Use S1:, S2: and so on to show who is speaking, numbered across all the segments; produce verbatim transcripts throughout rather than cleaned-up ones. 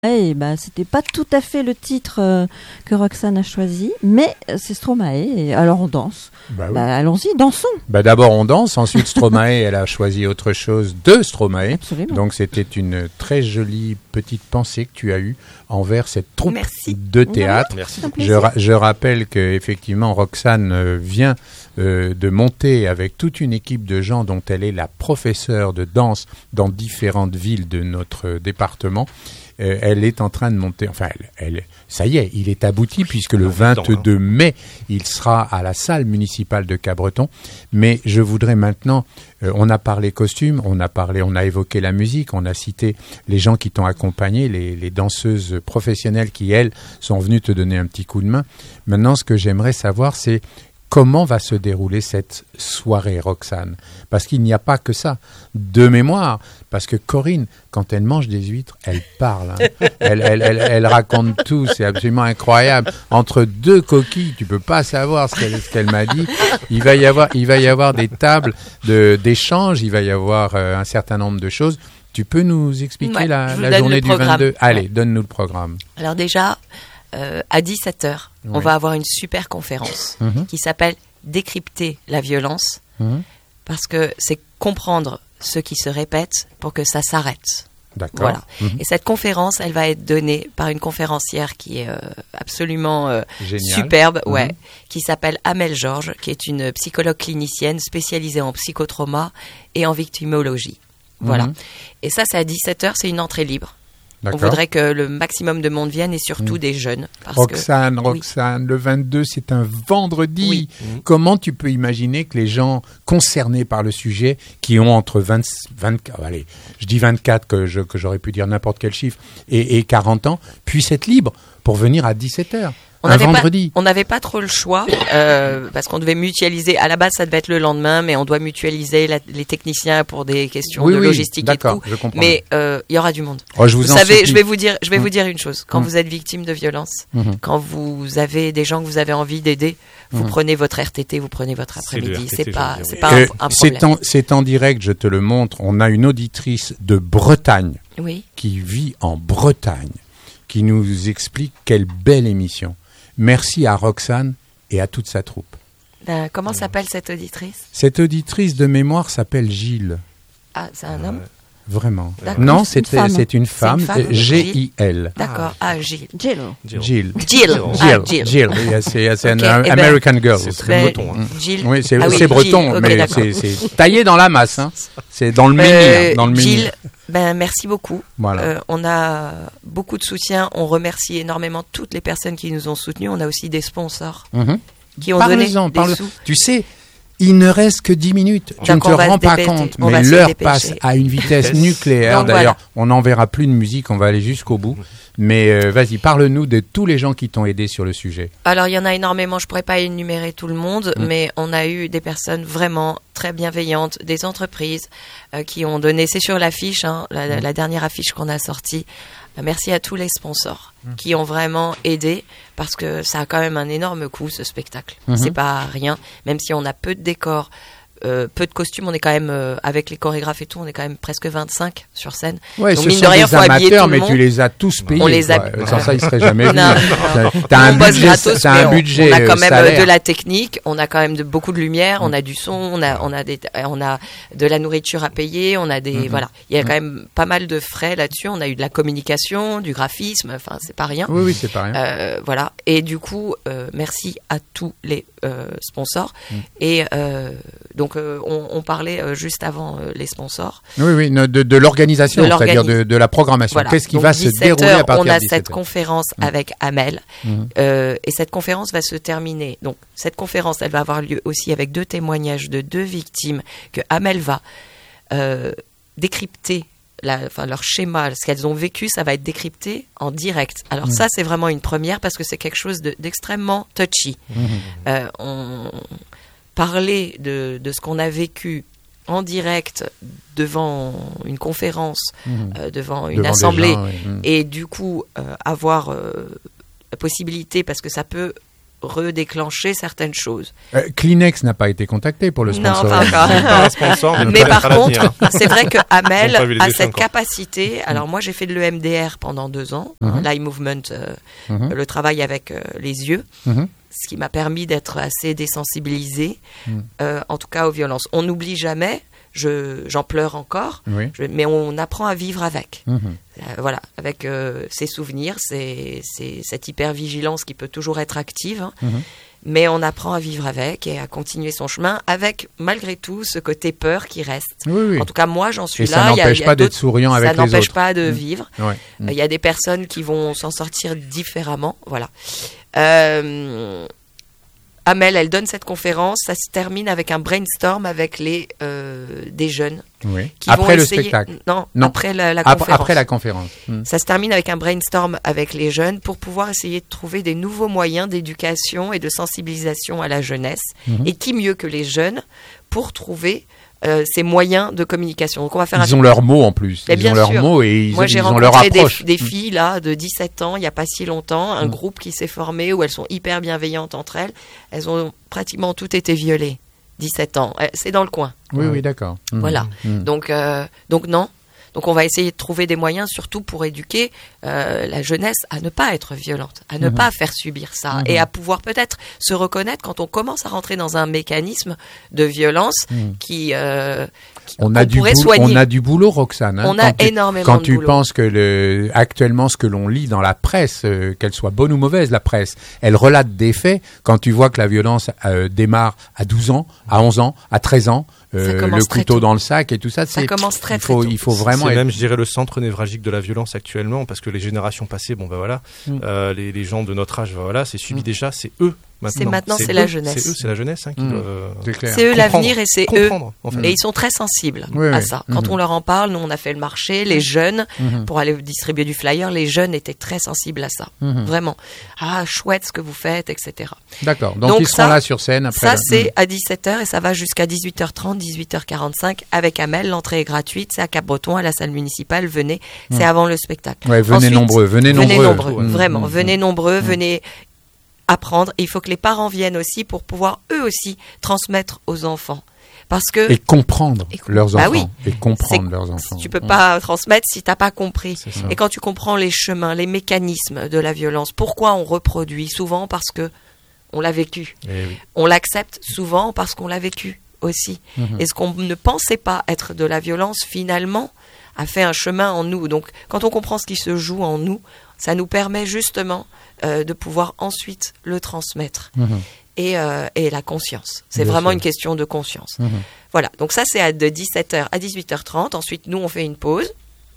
S1: Et bah, c'était pas tout à fait le titre euh, que Roxane a choisi, mais c'est Stromae. Et alors on danse.
S2: Bah oui.
S1: Bah, allons-y, dansons.
S2: Bah d'abord on danse, ensuite Stromae, elle a choisi autre chose de Stromae.
S1: Absolument.
S2: Donc c'était une très jolie petite pensée que tu as eue envers cette troupe
S3: Merci.
S2: de théâtre.
S4: Merci.
S2: Je, ra- je rappelle que effectivement Roxane euh, vient euh, de monter avec toute une équipe de gens dont elle est la professeure de danse dans différentes villes de notre département. Euh, elle est en train de monter, enfin, elle, elle, ça y est, il est abouti puisque le vingt-deux mai, il sera à la salle municipale de Cabreton. Mais je voudrais maintenant, euh, on a parlé costumes, on a parlé, on a évoqué la musique, on a cité les gens qui t'ont accompagné, les, les danseuses professionnelles qui, elles, sont venues te donner un petit coup de main. Maintenant, ce que j'aimerais savoir, c'est comment va se dérouler cette soirée, Roxane? Parce qu'il n'y a pas que ça. De mémoire, parce que Corinne, quand elle mange des huîtres, elle parle. Hein. Elle, elle, elle, elle raconte tout, c'est absolument incroyable. Entre deux coquilles, tu peux pas savoir ce qu'elle, ce qu'elle m'a dit. Il va y avoir, il va y avoir des tables de, d'échange, il va y avoir euh, un certain nombre de choses. Tu peux nous expliquer
S3: Ouais,
S2: la,
S3: je vous
S2: la
S3: donne
S2: journée
S3: le
S2: du
S3: programme.
S2: vingt-deux? Allez,
S3: Ouais.
S2: donne-nous le programme.
S3: Alors déjà, euh, à dix-sept heures, on
S2: Ouais.
S3: va avoir une super conférence
S2: Mhm.
S3: qui s'appelle « Décrypter la violence
S2: Mhm. »
S3: parce que c'est comprendre ce qui se répète pour que ça s'arrête.
S2: D'accord.
S3: Voilà.
S2: Mhm.
S3: Et cette conférence, elle va être donnée par une conférencière qui est euh, absolument euh,
S2: Génial.
S3: superbe, ouais,
S2: Mhm.
S3: qui s'appelle Amel Georges, qui est une psychologue clinicienne spécialisée en psychotrauma et en victimologie. Voilà.
S2: Mhm.
S3: Et ça, c'est à dix-sept heures, c'est une entrée libre.
S2: D'accord.
S3: On voudrait que le maximum de monde vienne et surtout
S2: Mhm.
S3: des jeunes. Parce
S2: Roxane,
S3: que,
S2: Roxane, le vingt-deux, c'est un vendredi.
S3: Oui.
S4: Mhm.
S2: Comment tu peux imaginer que les gens concernés par le sujet, qui ont entre vingt, vingt, allez, je dis vingt-quatre, que, je, que j'aurais pu dire n'importe quel chiffre, et, et quarante ans, puissent être libres pour venir à dix-sept heures,
S3: On
S2: un
S3: n'avait pas-
S2: vendredi.
S3: on n'avait pas trop le choix euh, parce qu'on devait mutualiser. À la base, ça devait être le lendemain, mais on doit mutualiser la- les techniciens pour des questions
S2: Oui,
S3: de
S2: oui,
S3: logistique et de
S2: d'accord,
S3: coût.
S2: je comprends.
S3: Mais euh, il y aura du monde.
S2: Oh, je vous,
S3: Vous
S2: en
S3: savez,
S2: supplie.
S3: je vais vous dire, je vais
S2: Mm.
S3: vous dire une chose. Quand
S2: Mm.
S3: vous êtes victime de violence,
S2: Mhm.
S3: quand vous avez des gens que vous avez envie d'aider, vous
S2: Mhm.
S3: prenez votre R T T, vous prenez votre
S4: C'est le
S3: après-midi.
S4: R T T,
S3: C'est pas,
S4: j'allais
S3: c'est
S4: dire,
S3: pas
S2: Euh,
S3: un, un problème.
S2: c'est, en, c'est en direct, je te le montre. On a une auditrice de Bretagne
S3: Oui.
S2: qui vit en Bretagne, qui nous explique quelle belle émission. Merci à Roxane et à toute sa troupe.
S3: Ben, comment s'appelle cette auditrice?
S2: Cette auditrice de mémoire s'appelle Gilles.
S3: Ah, c'est un homme.
S2: Vraiment.
S3: D'accord.
S2: Non,
S1: C'est une
S2: c'était,
S1: femme.
S2: c'est une femme.
S3: C'est une femme,
S2: euh, G I L.
S3: D'accord. Ah, Gilles.
S1: Jill.
S2: Gilles.
S3: Jill.
S2: Gilles.
S3: Ah, Jill.
S2: Gilles. Yes, yes, c'est
S3: Ok,
S2: un
S3: eh ben,
S2: American girl.
S4: c'est très
S3: Ben,
S4: breton. Hein.
S3: Gilles.
S2: Oui, c'est,
S3: Ah oui,
S2: c'est breton,
S3: Gilles. Ok,
S2: mais
S3: d'accord.
S2: c'est, c'est taillé dans la masse. Hein. C'est dans le menhir.
S3: Euh,
S2: dans le menhir.
S3: Gilles, ben, merci beaucoup.
S2: Voilà.
S3: Euh, on a beaucoup de soutien. On remercie énormément toutes les personnes qui nous ont soutenus. On a aussi des sponsors
S2: Mhm.
S3: qui ont donné
S2: Parle-en,
S3: des
S2: parle.
S3: sous.
S2: Tu sais, il ne reste que dix minutes. Tu ne
S3: Donc
S2: te
S3: on va
S2: rends
S3: se
S2: pas
S3: dépêcher.
S2: compte,
S3: On va
S2: mais
S3: se
S2: l'heure
S3: dépêcher.
S2: passe à une vitesse nucléaire.
S3: Donc
S2: D'ailleurs, on n'enverra plus de musique, on va aller jusqu'au bout. Mais euh, vas-y, parle-nous de tous les gens qui t'ont aidé sur le sujet.
S3: Alors, il y en a énormément. Je pourrais pas énumérer tout le monde,
S2: Mm.
S3: mais on a eu des personnes vraiment très bienveillantes, des entreprises euh, qui ont donné. C'est sur l'affiche, hein, la, la- la dernière affiche qu'on a sortie. Euh, Merci à tous les sponsors qui ont vraiment aidé parce que ça a quand même un énorme coût ce spectacle.
S2: Mhm.
S3: C'est pas rien, même si on a peu de décors. Euh, peu de costumes, on est quand même euh, avec les chorégraphes et tout, on est quand même presque vingt-cinq sur scène.
S2: Ouais,
S3: Donc,
S2: ce
S3: mine
S2: sont
S3: de rien,
S2: des
S3: faut habiller
S2: amateurs,
S3: tout le
S2: mais tu
S3: monde.
S2: les as tous payés.
S3: On les a-
S2: quoi. Sans ça, ils seraient jamais venus.
S3: Non,
S2: T'as-
S3: non.
S2: T'as un
S3: on bosse
S2: budget,
S3: gratos,
S2: t'as
S3: mais
S2: un
S3: on-
S2: budget
S3: on a quand
S2: euh,
S3: même euh,
S2: salaire.
S3: de la technique, on a quand même de, beaucoup de lumière, on a du son, on a, on a des, on a de la nourriture à payer, on a des,
S2: Mhm.
S3: voilà, il y a quand même pas mal de frais là-dessus. On a eu de la communication, du graphisme, enfin c'est pas rien.
S2: Oui, oui, c'est pas rien.
S3: Euh, voilà. Et du coup, euh, merci à tous les euh, sponsors.
S2: Mm.
S3: Et euh, donc, euh, on, on parlait euh, juste avant euh, les sponsors.
S2: Oui, oui, no, de, de l'organisation,
S3: De
S2: c'est-à-dire
S3: l'organis-
S2: de, de la programmation.
S3: Voilà.
S2: Qu'est-ce qui
S3: Donc,
S2: va se
S3: dix-sept
S2: dérouler
S3: heures,
S2: à partir
S3: on a
S2: de dix-sept
S3: cette
S2: heures?
S3: conférence
S2: Mm.
S3: avec Amel.
S2: Mhm.
S3: Euh, et cette conférence va se terminer. Donc, cette conférence, elle va avoir lieu aussi avec deux témoignages de deux victimes que Amel va euh, décrypter. La, enfin, leur schéma, ce qu'elles ont vécu, ça va être décrypté en direct. Alors
S2: Mhm.
S3: ça, c'est vraiment une première parce que c'est quelque chose de- d'extrêmement touchy.
S2: Mhm.
S3: Euh, on parlait de, de ce qu'on a vécu en direct devant une conférence,
S2: Mhm.
S3: euh, devant une
S2: Devant des
S3: assemblée,
S2: gens, oui. Mhm.
S3: et du coup euh, avoir euh, la possibilité, parce que ça peut redéclencher certaines choses.
S2: Euh, Kleenex n'a pas été contacté pour le sponsor.
S3: Non, pas encore.
S4: Pas un sponsor, mais,
S3: Mais par contre,
S4: l'avenir.
S3: c'est vrai que Amel
S4: Ils ont pas vu les
S3: a
S4: déchets
S3: cette
S4: encore.
S3: capacité. Alors moi, j'ai fait de l'E M D R pendant deux ans,
S2: Mhm.
S3: l'eye movement, euh,
S2: Mhm.
S3: le travail avec euh, les yeux,
S2: Mhm.
S3: ce qui m'a permis d'être assez désensibilisée,
S2: Mhm.
S3: euh, en tout cas aux violences. On n'oublie jamais. Je, j'en pleure encore,
S2: Oui.
S3: je- mais on apprend à vivre avec.
S2: Mhm.
S3: Euh, voilà, avec euh, ces souvenirs, c'est, c'est cette hypervigilance qui peut toujours être active, hein,
S2: Mhm.
S3: mais on apprend à vivre avec et à continuer son chemin avec, malgré tout, ce côté peur qui reste.
S2: Oui, oui.
S3: En tout cas, moi, j'en suis
S2: Et
S3: là.
S2: ça
S3: Il y a-
S2: n'empêche
S3: il y a
S2: pas d'être
S3: d'autres-
S2: souriant avec
S3: Ça
S2: les
S3: n'empêche
S2: autres.
S3: pas de
S2: Mm.
S3: vivre.
S2: Ouais.
S3: Euh, Il y a des personnes qui vont s'en sortir différemment. Voilà. Euh, Amel, elle donne cette conférence. Ça se termine avec un brainstorm avec les euh, des jeunes
S2: Oui.
S3: qui
S2: Après
S3: vont
S2: le
S3: essayer.
S2: spectacle.
S3: Non,
S2: Non.
S3: après la, la
S2: Après,
S3: conférence.
S2: après la conférence. Mm.
S3: Ça se termine avec un brainstorm avec les jeunes pour pouvoir essayer de trouver des nouveaux moyens d'éducation et de sensibilisation à la jeunesse.
S2: Mhm.
S3: Et qui mieux que les jeunes pour trouver euh, ces moyens de communication. Donc on va faire
S2: Ils
S3: un
S2: ont leurs mots en plus.
S3: Mais
S2: Ils
S3: bien
S2: ont leurs
S3: sûr.
S2: mots et ils,
S3: Moi, j'ai
S2: ils ont leur
S3: rencontré des,
S2: approche.
S3: des filles là de dix-sept ans, il n'y a pas si longtemps, un
S2: Mm.
S3: groupe qui s'est formé où elles sont hyper bienveillantes entre elles. Elles ont pratiquement toutes été violées. dix-sept ans, Euh, c'est dans le coin.
S2: Oui, oui, d'accord. Mm.
S3: Voilà.
S2: Mm.
S3: Donc, euh, donc non. Donc on va essayer de trouver des moyens, surtout pour éduquer euh, la jeunesse à ne pas être violente, à ne
S2: Mhm.
S3: pas faire subir ça,
S2: Mhm.
S3: et à pouvoir peut-être se reconnaître quand on commence à rentrer dans un mécanisme de violence
S2: Mhm.
S3: qui, euh, qui
S2: On
S3: qu'on
S2: a, du
S3: pourrait
S2: boulot,
S3: soigner.
S2: on a du boulot, Roxane. hein.
S3: On a
S2: Quand tu-
S3: énormément
S2: Quand
S3: de
S2: tu
S3: boulot.
S2: penses que le, actuellement ce que l'on lit dans la presse, euh, qu'elle soit bonne ou mauvaise, la presse, elle relate des faits. Quand tu vois que la violence euh, démarre à douze ans, à onze ans, à treize ans, euh,
S3: commence
S2: le
S3: très
S2: couteau
S3: tôt.
S2: dans le sac et tout ça,
S3: Ça
S2: c'est,
S3: commence très,
S2: il faut,
S3: très tôt.
S2: il faut vraiment
S4: C'est
S2: être...
S4: même, je dirais, le centre névralgique de la violence actuellement, parce que les générations passées, bon ben voilà,
S2: Mm.
S4: euh, les, les gens de notre âge, ben voilà, c'est subi
S2: Mm.
S4: déjà, c'est eux maintenant.
S3: C'est maintenant, c'est la
S4: eux,
S3: jeunesse.
S4: C'est eux, c'est la jeunesse hein, qui
S2: Mm.
S4: doivent. euh,
S2: C'est clair.
S3: C'est eux
S4: comprendre,
S3: l'avenir et c'est eux.
S4: comprendre, en fait.
S3: Et ils sont très sensibles
S2: Oui,
S3: à
S2: oui.
S3: ça. Quand
S2: Mhm.
S3: on leur en parle, nous on a fait le marché, les jeunes,
S2: Mhm.
S3: pour aller distribuer du flyer, les jeunes étaient très sensibles à ça.
S2: Mhm.
S3: Vraiment. Ah, chouette ce que vous faites, et cetera.
S2: D'accord. Donc,
S3: Donc
S2: ils seront
S3: ça-
S2: là sur scène après.
S3: Ça,
S2: là.
S3: c'est à dix-sept heures et ça va jusqu'à dix-huit heures trente, dix-huit heures quarante-cinq avec Amel. L'entrée est gratuite. C'est à Cap-Breton, à la salle municipale. Venez. C'est avant le spectacle.
S2: Ouais, venez
S3: Ensuite,
S2: nombreux, venez
S3: Venez
S2: nombreux.
S3: nombreux.
S2: Mm.
S3: Vraiment.
S2: Mm.
S3: Venez nombreux. Venez apprendre. Et il faut que les parents viennent aussi pour pouvoir eux aussi transmettre aux enfants. Parce que
S2: Et comprendre
S3: Et com-
S2: leurs
S3: Bah
S2: enfants.
S3: oui.
S2: Et comprendre
S3: C'est-
S2: leurs enfants.
S3: tu peux
S2: Mm.
S3: pas transmettre si t'as pas compris.
S4: C'est ça.
S3: Et quand tu comprends les chemins, les mécanismes de la violence, pourquoi on reproduit souvent parce que on l'a vécu.
S4: Eh oui.
S3: On l'accepte souvent parce qu'on l'a vécu aussi.
S2: Mhm.
S3: Et ce qu'on ne pensait pas être de la violence, finalement, a fait un chemin en nous. Donc, quand on comprend ce qui se joue en nous, ça nous permet justement euh, de pouvoir ensuite le transmettre.
S2: Mhm.
S3: Et, euh, et la conscience. C'est
S2: Bien
S3: vraiment
S2: sûr.
S3: une question de conscience.
S2: Mhm.
S3: Voilà, donc ça c'est à de dix-sept heures à dix-huit heures trente. Ensuite, nous, on fait une pause.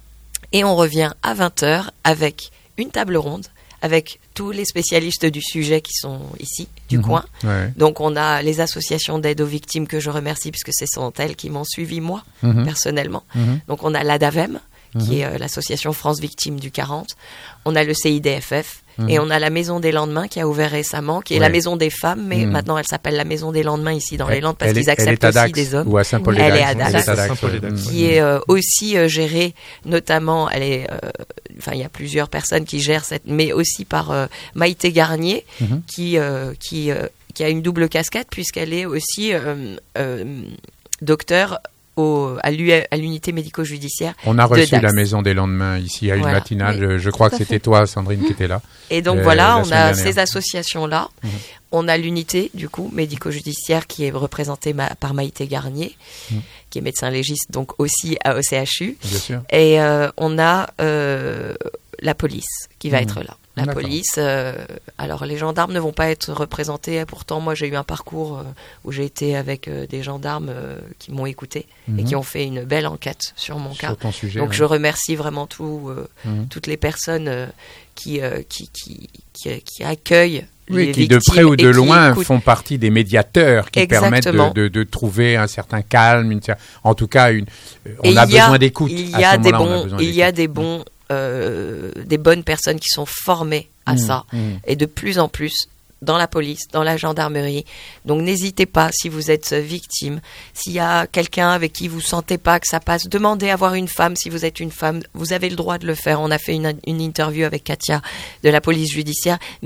S3: Et on revient à vingt heures avec une table ronde, avec tous les spécialistes du sujet qui sont ici, du
S2: Mhm.
S3: coin.
S2: Ouais.
S3: Donc on a les associations d'aide aux victimes que je remercie, puisque ce sont elles qui m'ont suivi moi,
S2: Mhm.
S3: personnellement.
S2: Mhm.
S3: Donc on a l'ADAVEM, qui
S2: Mhm.
S3: est euh, l'association France Victimes du quarante. On a le C I D F F.
S2: Mhm.
S3: Et on a la Maison des Lendemains qui a ouvert récemment, qui est
S2: Ouais.
S3: la Maison des femmes, mais
S2: Mhm.
S3: maintenant elle s'appelle la Maison des Lendemains ici dans
S2: Elle-
S3: les Landes, parce
S2: elle est-
S3: qu'ils acceptent
S2: elle est à
S3: aussi
S2: Dax
S3: des hommes.
S2: ou à Saint-Paul-les-Dax.
S3: Elle est à Dax.
S2: Elle est à Dax,
S4: Saint-Paul-les-Dax,
S2: ouais.
S3: Qui est euh, aussi euh, gérée, notamment, elle est, euh, enfin, il y a plusieurs personnes qui gèrent cette, mais aussi par euh, Maïté Garnier,
S2: Mhm.
S3: qui, euh, qui, euh, qui a une double casquette, puisqu'elle est aussi euh, euh, docteur au, à l'U- à l'unité médico-judiciaire.
S2: On a
S3: de
S2: reçu
S3: Dax.
S2: la Maison des Lendemains ici à une
S3: Voilà.
S2: matinale.
S1: Oui,
S2: euh, Je crois
S1: tout
S2: que
S1: à
S2: c'était
S1: fait.
S2: toi, Sandrine, qui était là.
S3: Et donc
S2: Euh,
S3: voilà,
S2: la
S3: on
S2: semaine
S3: a
S2: dernière.
S3: ces associations-là.
S2: Mhm.
S3: On a l'unité, du coup, médico-judiciaire qui est représentée ma- par Maïté Garnier,
S2: Mhm.
S3: qui est médecin légiste, donc aussi à- au C H U.
S2: Bien sûr.
S3: Et euh, on a euh, la police qui va
S2: Mhm.
S3: être là. La
S2: D'accord.
S3: police, euh, alors les gendarmes ne vont pas être représentés. Pourtant, moi, j'ai eu un parcours euh, où j'ai été avec euh, des gendarmes euh, qui m'ont écouté et
S2: Mhm.
S3: qui ont fait une belle enquête sur mon cas.
S2: Sur ton sujet.
S3: Donc
S2: ouais.
S3: je remercie vraiment tout, euh,
S2: Mhm.
S3: toutes les personnes euh, qui, euh, qui, qui, qui, qui accueillent
S2: Oui,
S3: les
S2: qui de
S3: victimes
S2: près ou
S3: et
S2: de
S3: qui
S2: loin
S3: écoutent.
S2: font partie des médiateurs qui
S3: Exactement.
S2: permettent de, de, de trouver un certain calme, une cer- en tout cas, une, euh,
S3: Et
S2: on a
S3: il y a-
S2: besoin d'écoute.
S3: Il
S2: À
S3: y
S2: ce
S3: a des
S2: moment-là, on a
S3: bons,
S2: besoin
S3: il y a
S2: d'écoute.
S3: des bons, euh, des bonnes personnes qui sont formées à
S2: Mhm,
S3: ça,
S2: mhm.
S3: et de plus en plus dans la police, dans la gendarmerie. Donc n'hésitez pas, si vous êtes victime, s'il y a quelqu'un avec qui vous sentez pas que ça passe, demandez à voir une femme. Si vous êtes une femme, vous avez le droit de le faire. On a fait une, une interview avec Katia de la police judiciaire, mais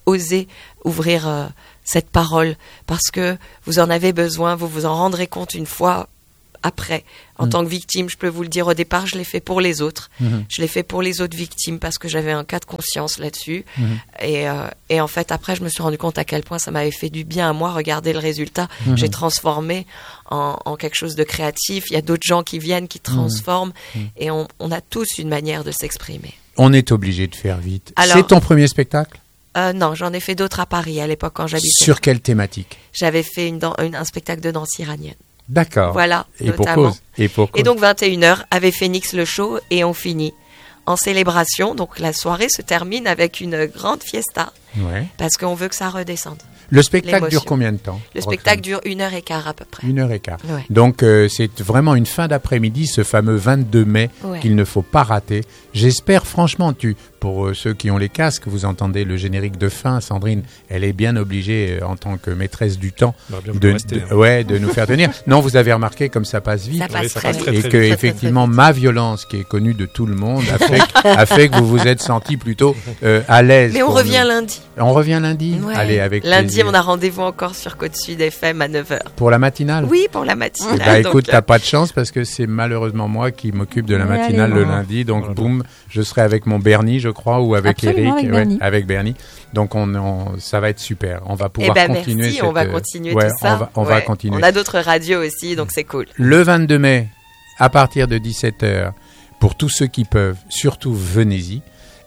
S3: oser ouvrir euh, cette parole parce que vous en avez besoin, vous vous en rendrez compte une fois après. En mmh. tant que victime, je peux vous le dire, au départ, je l'ai fait pour les autres. Mmh. Je l'ai fait pour les autres victimes parce que j'avais un cas de conscience là-dessus. Mmh. Et, euh, et en fait, après, je me suis rendu compte à quel point ça m'avait fait du bien à moi. Regardez le résultat. Mmh. J'ai transformé en, en quelque chose de créatif. Il y a d'autres gens qui viennent, qui transforment. Mmh. Et on, on a tous une manière de s'exprimer.
S2: On est obligé de faire vite.
S3: Alors,
S2: c'est ton premier spectacle ?
S3: euh, Non, j'en ai fait d'autres à Paris à l'époque quand j'habitais.
S2: Sur quelle thématique ?
S3: J'avais fait une, une, un spectacle de danse iranienne.
S2: D'accord.
S3: Voilà,
S2: et
S3: notamment.
S2: Pour cause. Et pour cause.
S3: Et donc vingt et une heures avec Phoenix le show et on finit en célébration. Donc la soirée se termine avec une grande fiesta
S2: ouais.
S3: parce qu'on veut que ça redescende.
S2: Le spectacle
S3: L'émotion.
S2: dure combien de temps ?
S3: Le spectacle dure une heure et quart à peu près.
S2: Une heure et quart.
S3: Ouais.
S2: Donc euh, c'est vraiment une fin d'après-midi, ce fameux vingt-deux mai
S3: ouais.
S2: qu'il ne faut pas rater. J'espère franchement, tu, pour euh, ceux qui ont les casques, vous entendez le générique de fin. Sandrine, elle est bien obligée euh, en tant que maîtresse du temps de,
S4: rester,
S2: de,
S4: hein.
S2: ouais, de nous faire tenir. Non, vous avez remarqué comme ça passe vite.
S3: Ça passe
S4: oui, ça
S3: très
S4: passe
S3: vite.
S4: très,
S2: Et
S4: très
S2: que
S4: vite.
S2: effectivement ma violence qui est connue de tout le monde a fait, a fait que vous vous êtes senti plutôt euh, à l'aise.
S3: Mais on revient
S2: nous.
S3: lundi.
S2: On revient lundi.
S3: Ouais.
S2: Allez, avec
S3: lundi,
S2: plaisir.
S3: on a rendez-vous encore sur Côte-Sud F M à neuf heures.
S2: Pour la matinale.
S3: Oui, pour la matinale.
S2: Bah écoute,
S3: donc,
S2: t'as pas de chance parce que c'est malheureusement moi qui m'occupe de la
S1: Ouais,
S2: matinale
S1: allez,
S2: le
S1: bon.
S2: lundi. Donc
S4: Voilà.
S2: boum, je serai avec mon Bernie, je crois, ou avec
S1: Absolument,
S2: Eric,
S1: avec
S2: ouais,
S1: Bernie.
S2: avec Bernie. Donc on, on, ça va être super. On va pouvoir
S3: eh ben
S2: continuer.
S3: merci,
S2: cette,
S3: on va continuer
S2: ouais,
S3: tout ça.
S2: On va, on
S3: Ouais.
S2: va continuer.
S3: On a d'autres radios aussi, donc c'est cool.
S2: Le vingt-deux mai, à partir de dix-sept heures, pour tous ceux qui peuvent, surtout venez-y.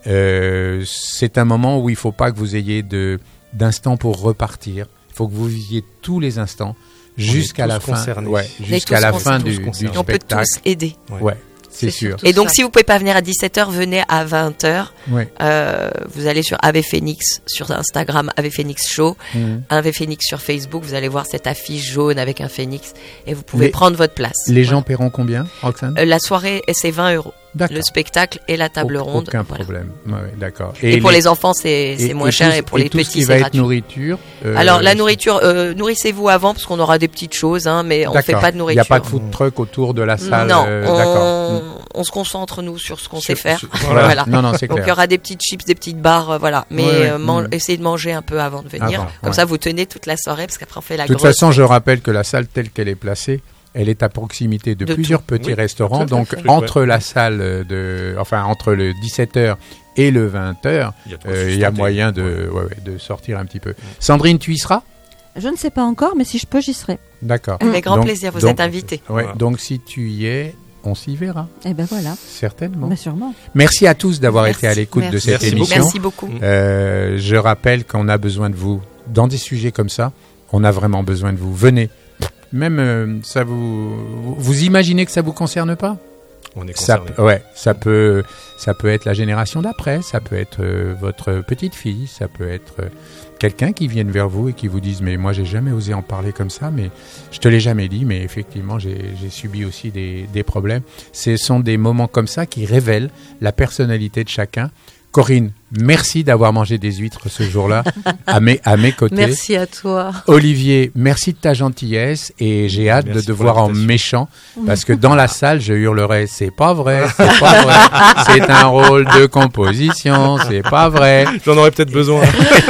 S2: Euh, c'est un moment où il ne faut pas que vous ayez de, d'instants pour repartir. Il faut que vous viviez tous les instants jusqu'à la fin, ouais, jusqu'à la fin du, du spectacle.
S3: On peut tous aider.
S2: Ouais, ouais c'est, c'est sûr.
S3: Et donc, ça. Si vous pouvez pas venir à dix-sept heures, venez à vingt heures.
S2: Ouais.
S3: Euh, vous allez sur Ave Phoenix sur Instagram, Ave Phoenix Show, mmh. Ave Phoenix sur Facebook. Vous allez voir cette affiche jaune avec un phénix et vous pouvez les, prendre votre place.
S2: Les
S3: voilà.
S2: gens paieront combien, Roxane ?
S3: euh, La soirée, c'est vingt euros.
S2: D'accord.
S3: Le spectacle et la table
S2: Auc-
S3: ronde.
S2: Aucun
S3: voilà.
S2: problème. Ouais, d'accord.
S3: Et, et pour les, les enfants, c'est, c'est
S2: et,
S3: moins
S2: et
S3: cher
S2: tout,
S3: et pour
S2: et
S3: les
S2: tout
S3: petits,
S2: ce qui
S3: c'est
S2: va
S3: gratuit.
S2: être nourriture. Euh,
S3: Alors la nourriture, euh, nourrissez-vous avant parce qu'on aura des petites choses, hein, mais on ne fait pas de nourriture.
S2: Il n'y a pas de food truck autour de la salle.
S3: Non,
S2: euh,
S3: on,
S2: d'accord.
S3: on se concentre nous sur ce qu'on
S2: sur,
S3: sait faire.
S2: Sur, voilà. voilà. Non, non, c'est clair.
S3: Donc il y aura des petites chips, des petites barres, euh, voilà. Mais ouais, ouais. Euh, man- mmh. essayez de manger un peu avant de venir. Avant, Comme ouais. ça, vous tenez toute la soirée parce qu'après on fait la.
S2: De toute
S3: grosse
S2: façon, je rappelle que la salle telle qu'elle est placée. Elle est à proximité de, de plusieurs tout. petits oui, restaurants, donc fait. entre ouais. la salle de, enfin entre le dix-sept heures et le vingt heures, il y a, euh, y a moyen de, ouais. Ouais, de sortir un petit peu. Ouais. Sandrine, tu y seras ?
S1: Je ne sais pas encore, mais si je peux, j'y serai.
S2: D'accord.
S3: Avec grand
S2: donc,
S3: plaisir, vous
S2: donc,
S3: êtes invité.
S2: Ouais, voilà. Donc si tu y es, on s'y verra.
S1: Eh ben voilà.
S2: Certainement.
S1: Mais sûrement.
S2: Merci à tous d'avoir
S3: Merci.
S2: été à l'écoute
S3: Merci.
S2: de cette
S3: Merci
S2: émission.
S3: Merci beaucoup.
S2: Euh, je rappelle qu'on a besoin de vous dans des sujets comme ça. On a vraiment besoin de vous. Venez. Même euh, ça vous vous imaginez que ça vous concerne pas ?
S4: On est concerné.
S2: Ça, ouais, ça peut ça peut être la génération d'après, ça peut être euh, votre petite fille, ça peut être euh, quelqu'un qui vienne vers vous et qui vous dise mais moi j'ai jamais osé en parler comme ça, mais je te l'ai jamais dit, mais effectivement j'ai j'ai subi aussi des des problèmes. Ce sont des moments comme ça qui révèlent la personnalité de chacun. Corinne, merci d'avoir mangé des huîtres ce jour-là à mes, à mes côtés.
S5: Merci à toi.
S2: Olivier, merci de ta gentillesse et j'ai hâte merci de te voir en méchant parce que dans la salle, je hurlerai « c'est pas vrai, c'est pas vrai, c'est un rôle de composition, c'est pas vrai ».
S4: J'en aurais peut-être besoin.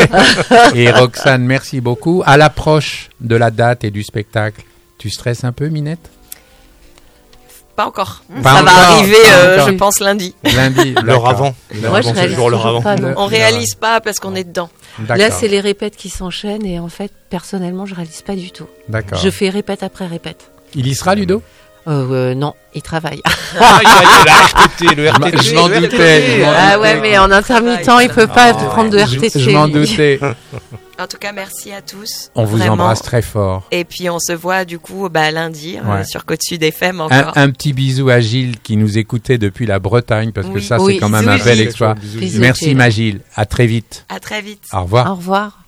S2: Et Roxane, merci beaucoup. À l'approche de la date et du spectacle, tu stresses un peu, Minette ?
S3: Pas encore.
S2: Pas
S3: ça
S2: encore,
S3: va arriver, euh,
S2: encore.
S3: je pense, lundi.
S2: Lundi,
S4: l'heure avant.
S5: Moi, je réalise
S4: l'heure avant.
S5: pas, non.
S3: On réalise pas parce qu'on est dedans.
S2: D'accord.
S5: Là, c'est les répètes qui s'enchaînent et en fait, personnellement, je réalise pas du tout.
S2: D'accord.
S5: Je fais répète après répète.
S2: Il y sera, Ludo ?
S5: Euh, euh, non, il travaille.
S4: Ah, il a le R T T, le R T T.
S2: Je m'en doutais.
S5: Ah ouais, mais en intermittent, il peut pas oh, prendre de R T T.
S2: Je, je m'en doutais.
S3: En tout cas, merci à tous.
S2: On vous
S3: vraiment.
S2: embrasse très fort.
S3: Et puis, on se voit du coup bah, lundi ouais. euh, sur Côte-Sud F M
S2: Un,
S3: encore.
S2: un petit bisou à Gilles qui nous écoutait depuis la Bretagne parce que
S3: oui.
S2: ça,
S5: oui,
S2: c'est quand même un bel exploit. Merci, ma Gilles. À très vite.
S3: À très vite.
S2: Au revoir.
S5: Au revoir.